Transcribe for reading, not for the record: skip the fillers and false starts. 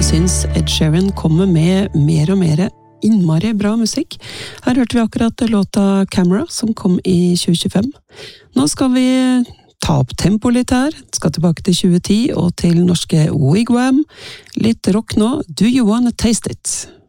jeg synes Ed Sheeran kommer med mer og mer innmari bra musikk. Her hørte vi akkurat låta Camera, som kom i 2025. Nå skal vi ta opp tempo litt her, skal tilbake til 2010 og til norske Wigwam. Litt rock nå, Do You Wanna Taste It?